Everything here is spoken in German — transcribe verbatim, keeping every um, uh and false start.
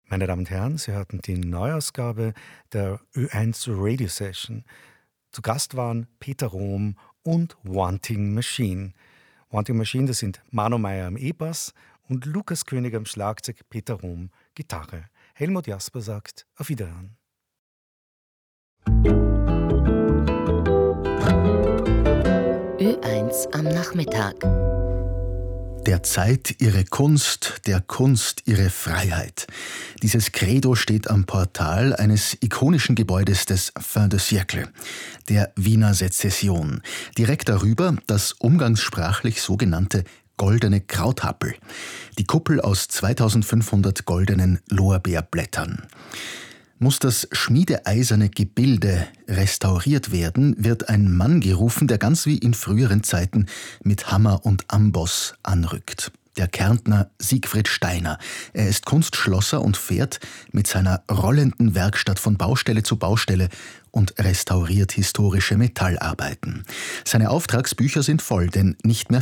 Meine Damen und Herren, Sie hörten die Neuausgabe der Ö eins Radio Session. Zu Gast waren Peter Rohm und Wanting Machine. Wanting Machine, das sind Mano Meyer am E-Bass und Lukas König am Schlagzeug, Peter Rohm Gitarre. Helmut Jasper sagt auf Wiederhören. Ö eins am Nachmittag. Der Zeit ihre Kunst, der Kunst ihre Freiheit. Dieses Credo steht am Portal eines ikonischen Gebäudes des Fin de Siècle, der Wiener Sezession. Direkt darüber das umgangssprachlich sogenannte Goldene Krauthappel. Die Kuppel aus zweitausendfünfhundert goldenen Lorbeerblättern. Muss das schmiedeeiserne Gebilde restauriert werden, wird ein Mann gerufen, der ganz wie in früheren Zeiten mit Hammer und Amboss anrückt. Der Kärntner Siegfried Steiner. Er ist Kunstschlosser und fährt mit seiner rollenden Werkstatt von Baustelle zu Baustelle und restauriert historische Metallarbeiten. Seine Auftragsbücher sind voll, denn nicht mehr